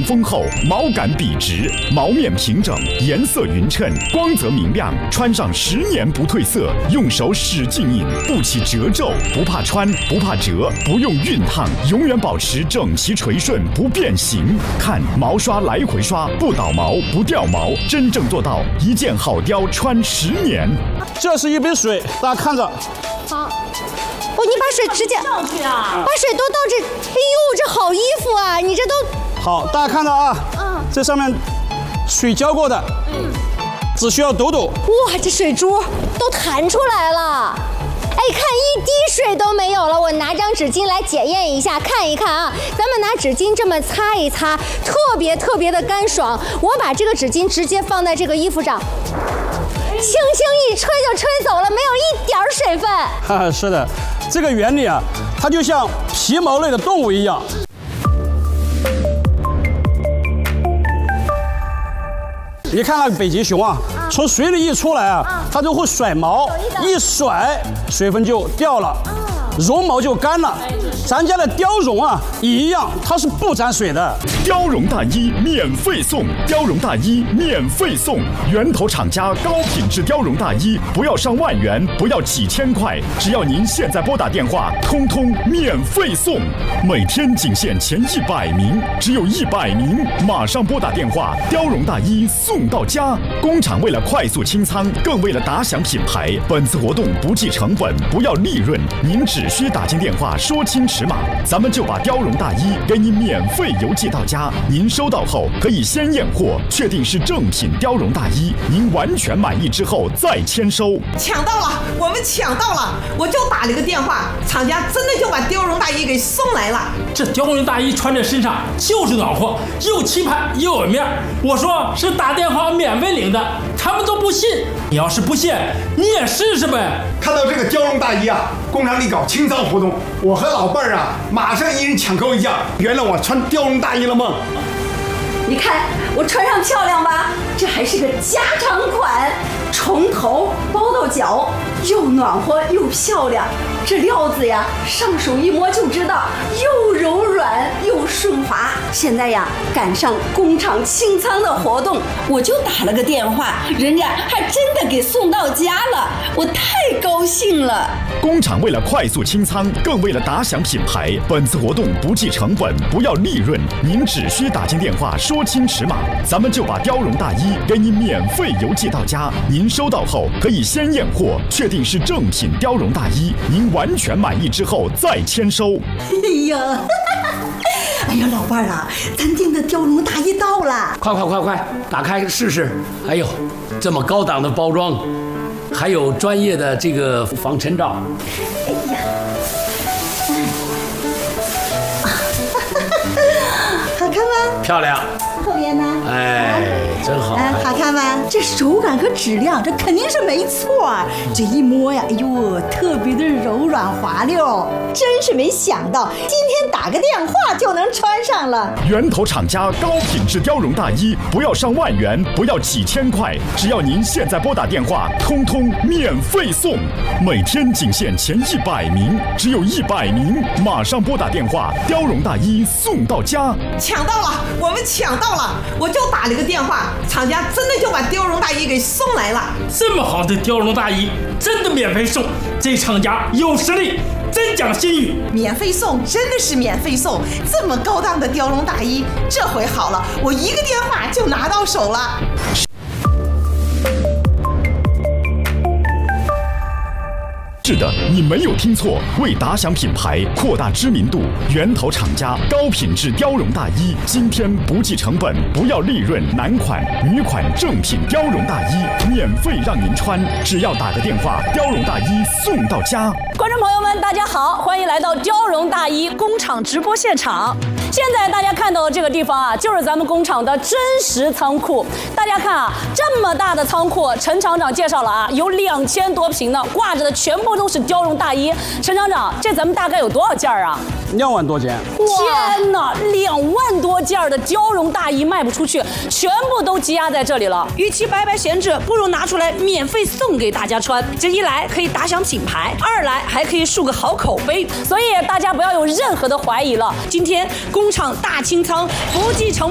丰厚，毛感笔直，毛面平整，颜色匀称，光泽明亮，穿上10年不褪色，用手使劲印，不起褶皱，不怕穿，不怕折，不用熨烫，永远保持整齐垂顺，不变形。看毛刷来回刷，不倒毛，不掉毛，真正做到一件好貂穿10年。 这是一杯水，大家看着。 好。哦，你把水直接上去啊！ 把水都倒这，哎呦，这好衣服啊！你这都好，大家看到啊，这上面水浇过的，只需要抖抖。 哇，这水珠都弹出来了。哎，看一滴水都没有了。我拿张纸巾来检验一下，看一看啊。咱们拿纸巾这么擦一擦，特别的干爽。我把这个纸巾直接放在这个衣服上，轻轻一吹就吹走了，没有一点水分。 哈哈，是的，这个原理啊，它就像皮毛类的动物一样。你看那个北极熊啊，从水里一出来啊，它就会甩毛，一甩水分就掉了，绒毛就干了。咱家的貂绒啊也一样，它是不沾水的。 貂绒大衣免费送，貂绒大衣免费送，源头厂家高品质貂绒大衣，不要上万元，不要几千块，只要您现在拨打电话，通通免费送。每天仅限前100名，只有100名，马上拨打电话，貂绒大衣送到家。工厂为了快速清仓，更为了打响品牌，本次活动不计成本，不要利润，您只需打进电话说清尺码，咱们就把貂绒大衣给你免费邮寄到家。您收到后可以先验货，确定是正品貂绒大衣，您完全满意之后再签收。 抢到了，我们抢到了！我就打了个电话，厂家真的就把貂绒大衣给送来了。 这貂绒大衣穿在身上就是暖和，又气派又有面。我说是打电话免费领的，他们都不信。你要是不信，你也试试呗。 看到这个貂绒大衣啊，工厂里搞清仓活动，我和老伴儿啊，马上一人抢购一件，圆了我穿貂绒大衣的梦。 你看我穿上漂亮吧？这还是个加长款，从头包到脚，又暖和又漂亮。这料子呀，上手一摸就知道，又柔软又顺滑。现在呀，赶上工厂清仓的活动，我就打了个电话，人家还真的给送到家了，我太高兴了。 工厂为了快速清仓，更为了打响品牌，本次活动不计成本，不要利润，您只需打进电话说清尺码，咱们就把貂绒大衣给你免费邮寄到家。您收到后可以先验货，确定是正品貂绒大衣，您完全满意之后再签收。 哎呀，哎呀，老伴儿啊，咱订的貂绒大衣到了， 快，打开试试。哎呦，这么高档的包装，还有专业的这个防尘罩。 哎呀，好看吗？ 漂亮。 后面呢？ 哎，真好看。 好看吗？这手感和质量，这肯定是没错。这一摸呀，哎呦，特别的柔软滑溜，真是没想到今天打个电话就能穿上了。 源头厂家高品质貂绒大衣，不要上万元，不要几千块，只要您现在拨打电话，通通免费送。每天仅限前100名，只有100名，马上拨打电话，貂绒大衣送到家。 抢到了，我们抢到了！我就打了个电话，厂家真的就把貂绒大衣给送来了。 这么好的貂绒大衣，真的免费送，这厂家有实力，真讲信誉。 免费送，真的是免费送！这么高档的貂绒大衣，这回好了，我一个电话就拿到手了。 是的，你没有听错，为打响品牌、扩大知名度，源头厂家高品质貂绒大衣，今天不计成本，不要利润，男款、女款正品貂绒大衣免费让您穿，只要打个电话，貂绒大衣送到家。 观众朋友们，大家好，欢迎来到貂绒大衣工厂直播现场。现在大家看到的这个地方啊，就是咱们工厂的真实仓库。大家看啊，这么大的仓库，陈厂长介绍了啊，有2000多平呢，挂着的全部都是貂绒大衣。陈厂长，这咱们大概有多少件啊 ？2万多件。 天哪，2万多件的貂绒大衣卖不出去，全部都积压在这里了。与其白白闲置，不如拿出来免费送给大家穿。这一来可以打响品牌，二来还可以树个好口碑。所以大家不要有任何的怀疑了。今天工厂大清仓，不计成